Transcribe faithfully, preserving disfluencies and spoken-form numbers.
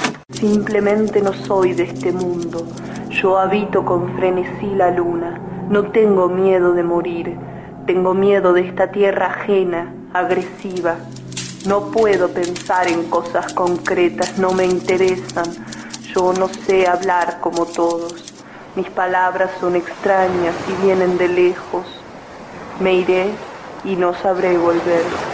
Simplemente no soy de este mundo. Yo habito con frenesí la luna. No tengo miedo de morir. Tengo miedo de esta tierra ajena, agresiva. No puedo pensar en cosas concretas, no me interesan. Yo no sé hablar como todos. Mis palabras son extrañas y vienen de lejos. Me iré y no sabré volver.